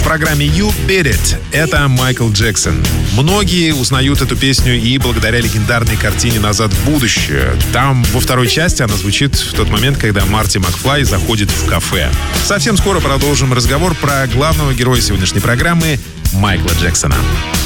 программе You Beat It. Это Майкл Джексон. Многие узнают эту песню и благодаря легендарной картине «Назад в будущее». Там во второй части она звучит в тот момент, когда Марти Макфлай заходит в кафе. Совсем скоро продолжим разговор про главного героя сегодняшней программы Майкла Джексона.